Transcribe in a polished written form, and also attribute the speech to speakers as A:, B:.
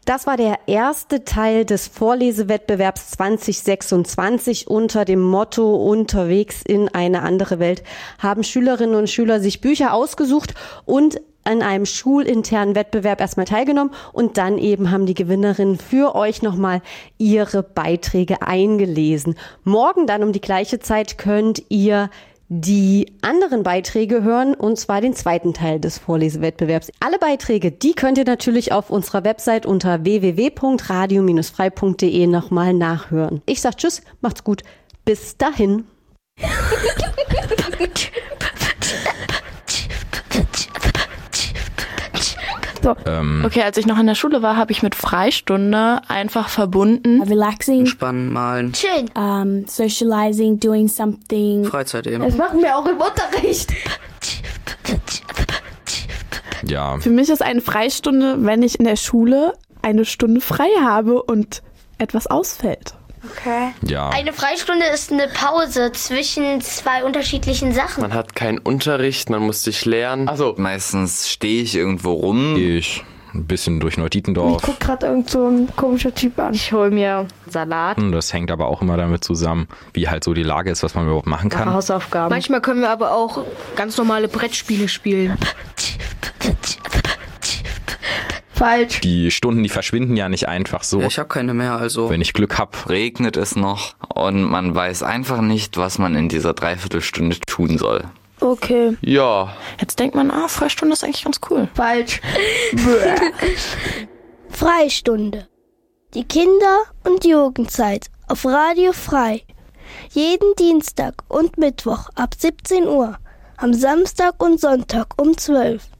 A: Das war der erste Teil des Vorlesewettbewerbs 2026 unter dem Motto Unterwegs in eine andere Welt haben Schülerinnen und Schüler sich Bücher ausgesucht und an einem schulinternen Wettbewerb erstmal teilgenommen und dann eben haben die Gewinnerinnen für euch nochmal ihre Beiträge eingelesen. Morgen dann um die gleiche Zeit könnt ihr die anderen Beiträge hören, und zwar den zweiten Teil des Vorlesewettbewerbs. Alle Beiträge, die könnt ihr natürlich auf unserer Website unter www.radio-frei.de nochmal nachhören. Ich sag Tschüss, macht's gut, bis dahin.
B: So. Okay, als ich noch in der Schule war, habe ich mit Freistunde einfach verbunden.
C: Relaxing.
D: Entspannen, malen.
C: Chillen. Socializing, doing something.
D: Freizeit eben.
C: Das machen wir auch im Unterricht.
E: Ja.
B: Für mich ist eine Freistunde, wenn ich in der Schule eine Stunde frei habe und etwas ausfällt.
F: Okay.
E: Ja.
F: Eine Freistunde ist eine Pause zwischen zwei unterschiedlichen Sachen.
G: Man hat keinen Unterricht, man muss sich lernen.
H: Also meistens stehe ich irgendwo rum.
E: Ich ein bisschen durch Neudietendorf.
C: Ich guck gerade irgend so ein komischer Typ an.
I: Ich hole mir Salat.
E: Das hängt aber auch immer damit zusammen, wie halt so die Lage ist, was man überhaupt machen kann.
I: Hausaufgaben.
J: Manchmal können wir aber auch ganz normale Brettspiele spielen.
C: Falsch.
E: Die Stunden, die verschwinden ja nicht einfach so.
D: Ja, ich habe keine mehr, also.
E: Wenn ich Glück habe.
H: Regnet es noch und man weiß einfach nicht, was man in dieser Dreiviertelstunde tun soll.
C: Okay.
G: Ja.
B: Jetzt denkt man, Freistunde ist eigentlich ganz cool.
C: Falsch.
K: Freistunde. Die Kinder- und Jugendzeit auf Radio Frei. Jeden Dienstag und Mittwoch ab 17 Uhr. Am Samstag und Sonntag um 12 Uhr.